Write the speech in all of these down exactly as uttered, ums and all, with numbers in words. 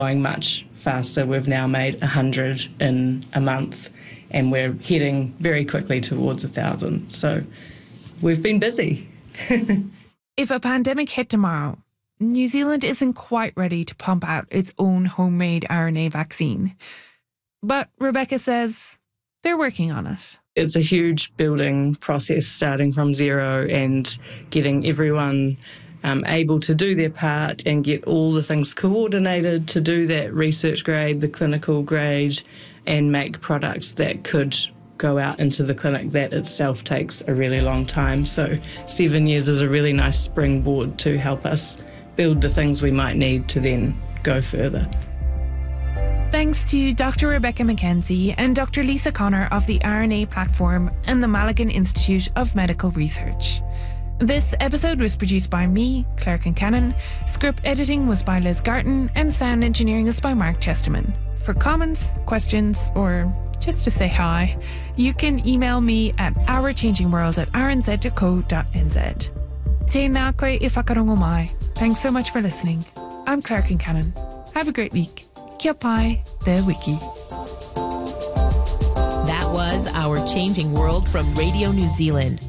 Going much faster. We've now made one hundred in a month, and we're heading very quickly towards one thousand. So we've been busy. If a pandemic hit tomorrow, New Zealand isn't quite ready to pump out its own homemade R N A vaccine. But Rebecca says they're working on it. It's a huge building process, starting from zero and getting everyone um, able to do their part and get all the things coordinated to do that research grade, the clinical grade, and make products that could go out into the clinic. That itself takes a really long time. So seven years is a really nice springboard to help us build the things we might need to then go further. Thanks to Doctor Rebecca McKenzie and Doctor Lisa Connor of the R N A Platform and the Malaghan Institute of Medical Research. This episode was produced by me, Claire Kincannon. Script editing was by Liz Garton, and sound engineering is by Mark Chesterman. For comments, questions, or just to say hi, you can email me at ourchangingworld at r n z dot co dot n z. Tēnā koe e whakarongo mai. Thanks so much for listening. I'm Claire Kincannon. Have a great week. Kia pai te wiki. That was Our Changing World from Radio New Zealand.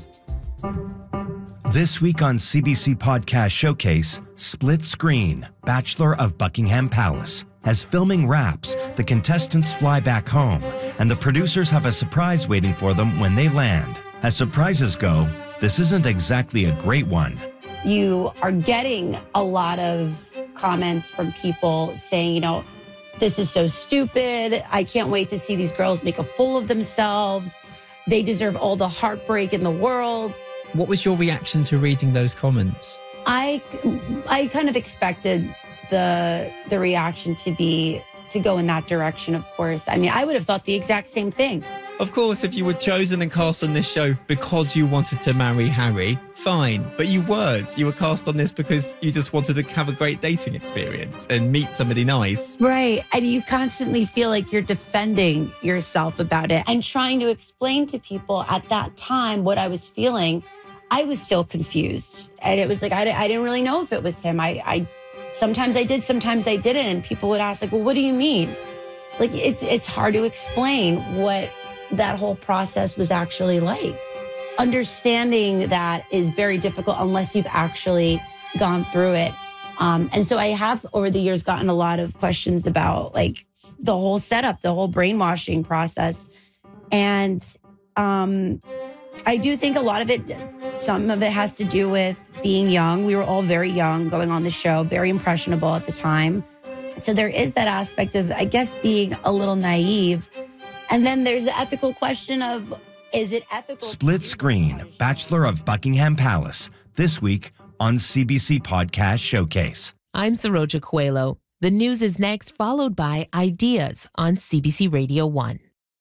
This week on C B C Podcast Showcase, Split Screen, Bachelor of Buckingham Palace. As filming wraps, the contestants fly back home, and the producers have a surprise waiting for them when they land. As surprises go, this isn't exactly a great one. You are getting a lot of comments from people saying, you know, this is so stupid. I can't wait to see these girls make a fool of themselves. They deserve all the heartbreak in the world. What was your reaction to reading those comments? I, I kind of expected the the reaction to be to go in that direction, of course. I mean, I would have thought the exact same thing. Of course, if you were chosen and cast on this show because you wanted to marry Harry, fine. But you weren't. You were cast on this because you just wanted to have a great dating experience and meet somebody nice. Right. And you constantly feel like you're defending yourself about it and trying to explain to people at that time what I was feeling. I was still confused. And it was like, I, I didn't really know if it was him. I, I sometimes I did, sometimes I didn't. And people would ask, like, well, what do you mean? Like, it, it's hard to explain what that whole process was actually like. Understanding that is very difficult unless you've actually gone through it. Um, and so I have, over the years, gotten a lot of questions about, like, the whole setup, the whole brainwashing process. And um, I do think a lot of it, some of it has to do with being young. We were all very young going on the show, very impressionable at the time. So there is that aspect of, I guess, being a little naive. And then there's the ethical question of, is it ethical? Split Screen, Bachelor of Buckingham Palace, this week on C B C Podcast Showcase. I'm Saroja Coelho. The news is next, followed by Ideas on C B C Radio one.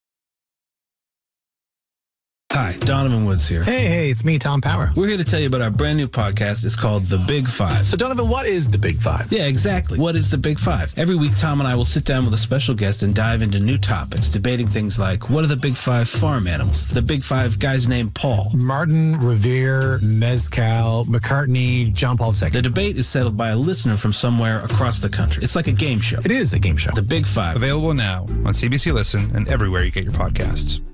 Hi, Donovan Woods here. Hey, hey, it's me, Tom Power. We're here to tell you about our brand new podcast. It's called The Big Five. So, Donovan, what is The Big Five? Yeah, exactly. What is The Big Five? Every week, Tom and I will sit down with a special guest and dive into new topics, debating things like, what are the Big Five farm animals? The Big Five guys named Paul. Martin, Revere, Mezcal, McCartney, John Paul the Second. The debate is settled by a listener from somewhere across the country. It's like a game show. It is a game show. The Big Five. Available now on C B C Listen and everywhere you get your podcasts.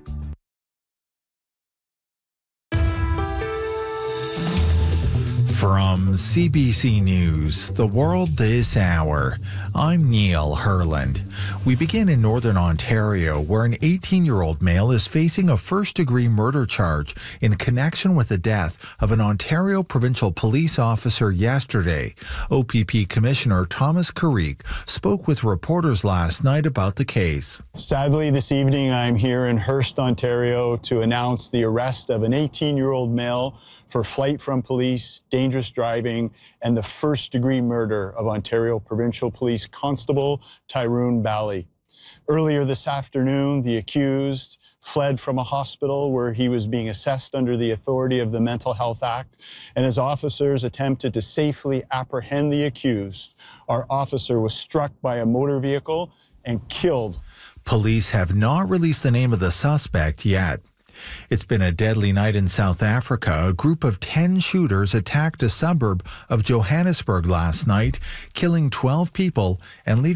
From C B C News, The World This Hour, I'm Neil Herland. We begin in Northern Ontario, where an eighteen-year-old male is facing a first-degree murder charge in connection with the death of an Ontario provincial police officer yesterday. O P P Commissioner Thomas Carrick spoke with reporters last night about the case. Sadly, this evening I'm here in Hearst, Ontario, to announce the arrest of an eighteen-year-old male for flight from police, dangerous driving, and the first-degree murder of Ontario Provincial Police Constable Tyrone Bally. Earlier this afternoon, the accused fled from a hospital where he was being assessed under the authority of the Mental Health Act, and as officers attempted to safely apprehend the accused, our officer was struck by a motor vehicle and killed. Police have not released the name of the suspect yet. It's been a deadly night in South Africa. A group of ten shooters attacked a suburb of Johannesburg last night, killing twelve people and leaving